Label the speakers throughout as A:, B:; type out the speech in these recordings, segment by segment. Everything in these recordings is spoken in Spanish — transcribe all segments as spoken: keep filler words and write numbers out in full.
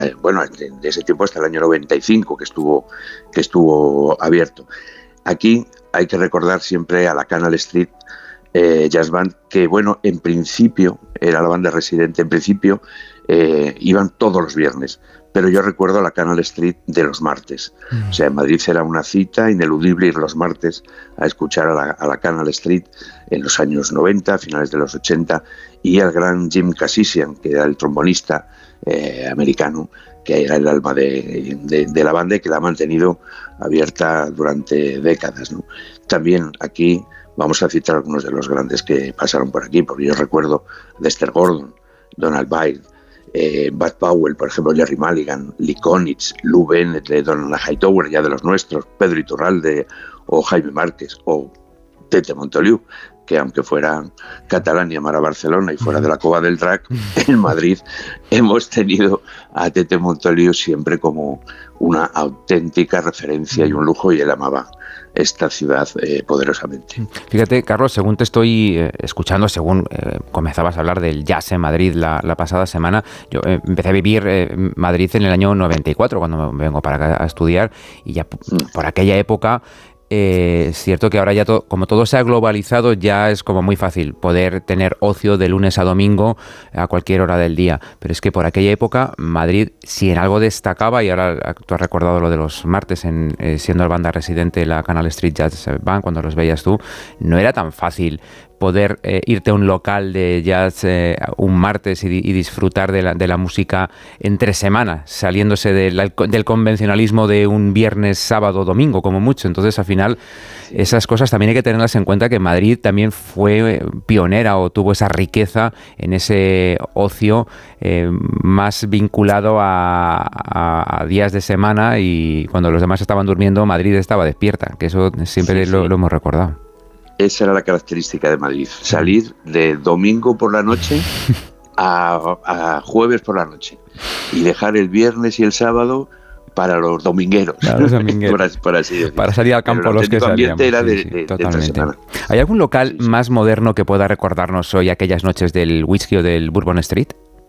A: eh, bueno, de, de ese tiempo hasta el año noventa y cinco que estuvo, que estuvo abierto. Aquí hay que recordar siempre a la Canal Street eh, Jazz Band, que bueno, en principio era la banda residente, en principio eh, iban todos los viernes, pero yo recuerdo la Canal Street de los martes. Mm. O sea, en Madrid era una cita ineludible ir los martes a escuchar a la, a la Canal Street en los años noventa, finales de los ochenta, y al gran Jim Cassisian, que era el trombonista eh, americano, que era el alma de, de, de la banda y que la ha mantenido abierta durante décadas, ¿no? También aquí vamos a citar algunos de los grandes que pasaron por aquí, porque yo recuerdo Dexter Gordon, Donald Byrd, eh, Bud Powell, por ejemplo, Jerry Mulligan, Lee Konitz, Lou Bennett, de Donald Hightower, ya de los nuestros, Pedro Iturralde o Jaime Márquez o Tete Montoliu, que aunque fuera catalán y amara Barcelona y fuera de la Cova del Drac, en Madrid hemos tenido a Tete Montoliu siempre como una auténtica referencia y un lujo, y él amaba esta ciudad eh, poderosamente.
B: Fíjate, Carlos, según te estoy eh, escuchando, según eh, comenzabas a hablar del jazz en Madrid la, la pasada semana, yo eh, empecé a vivir eh, Madrid en el año noventa y cuatro, cuando me vengo para acá a estudiar, y ya mm. por aquella época Eh, es cierto que ahora ya todo, como todo se ha globalizado, ya es como muy fácil poder tener ocio de lunes a domingo a cualquier hora del día, pero es que por aquella época Madrid, si en algo destacaba, y ahora tú has recordado lo de los martes en, eh, siendo el banda residente la Canal Street Jazz Band, cuando los veías tú, no era tan fácil poder eh, irte a un local de jazz eh, un martes y, y disfrutar de la, de la música entre semanas, saliéndose de la, del convencionalismo de un viernes, sábado, domingo, como mucho. Entonces, al final, esas cosas también hay que tenerlas en cuenta, que Madrid también fue pionera o tuvo esa riqueza en ese ocio eh, más vinculado a, a, a días de semana, y cuando los demás estaban durmiendo, Madrid estaba despierta, que eso siempre sí, lo, sí. lo hemos recordado.
A: Esa era la característica de Madrid, salir de domingo por la noche a, a jueves por la noche y dejar el viernes y el sábado para los domingueros,
B: claro, los domingueros.
A: por, por así decirlo.
B: Para salir al campo los que salíamos.
A: Era
B: sí,
A: de,
B: sí,
A: de,
B: totalmente.
A: De
B: ¿Hay algún local
A: sí, sí.
B: más moderno que pueda recordarnos hoy aquellas noches del whisky o del Bourbon Street?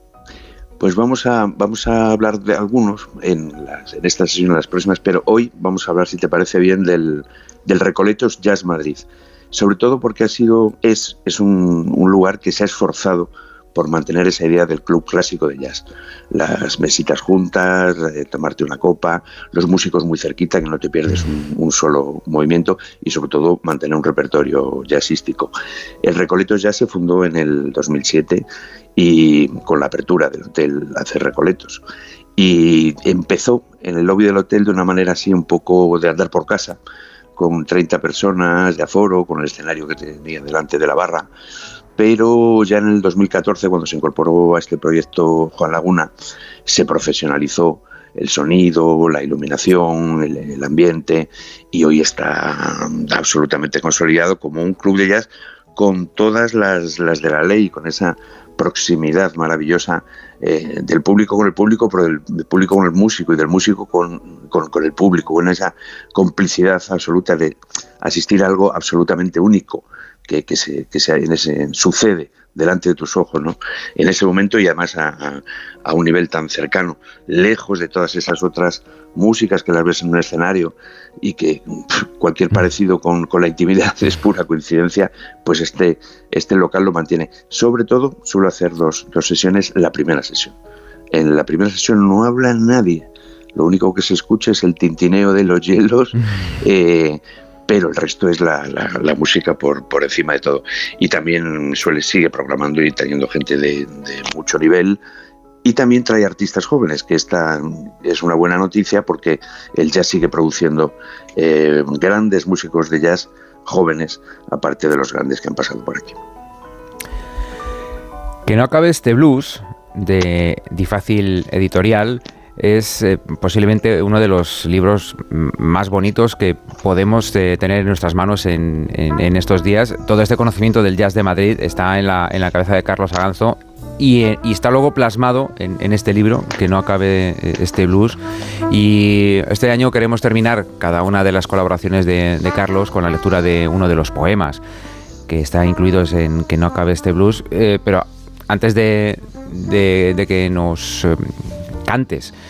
A: Pues vamos a vamos a hablar de algunos en, las, en esta sesión, en las próximas, pero hoy vamos a hablar, si te parece bien, del, del Recoletos Jazz Madrid. Sobre todo porque ha sido es, es un, un lugar que se ha esforzado por mantener esa idea del club clásico de jazz. Las mesitas juntas, eh, tomarte una copa, los músicos muy cerquita, que no te pierdes un, un solo movimiento, y sobre todo mantener un repertorio jazzístico. El Recoletos Jazz se fundó en el dos mil siete y con la apertura del hotel Hacer Recoletos. Y empezó en el lobby del hotel de una manera así un poco de andar por casa, con treinta personas de aforo, con el escenario que tenía delante de la barra. Pero ya en el dos mil catorce, cuando se incorporó a este proyecto Juan Laguna, se profesionalizó el sonido, la iluminación, el, el ambiente, y hoy está absolutamente consolidado como un club de jazz con todas las, las de la ley, con esa proximidad maravillosa eh, del público con el público, pero del, del público con el músico y del músico con, con, con el público, con esa complicidad absoluta de asistir a algo absolutamente único que, que, se, que se, en ese, sucede delante de tus ojos, ¿no? En ese momento, y además a, a, a un nivel tan cercano, lejos de todas esas otras músicas que las ves en un escenario y que pff, cualquier parecido con, con la intimidad es pura coincidencia, pues este, este local lo mantiene. Sobre todo, suelo hacer dos, dos sesiones, la primera sesión. En la primera sesión no habla nadie, lo único que se escucha es el tintineo de los hielos, eh, pero el resto es la, la, la música por, por encima de todo. Y también suele sigue programando y trayendo gente de, de mucho nivel, y también trae artistas jóvenes, que esta es una buena noticia porque el jazz sigue produciendo eh, grandes músicos de jazz jóvenes, aparte de los grandes que han pasado por aquí.
B: Que no acabe este blues, de Difácil Editorial, es eh, posiblemente uno de los libros más bonitos que podemos eh, tener en nuestras manos en, en, en estos días. Todo este conocimiento del jazz de Madrid está en la, en la cabeza de Carlos Aganzo, y, eh, y está luego plasmado en, en este libro, Que no acabe eh, este blues. Y este año queremos terminar cada una de las colaboraciones de, de Carlos con la lectura de uno de los poemas que está incluidos en Que no acabe este blues, eh, pero antes de, de, de que nos... Eh, cantes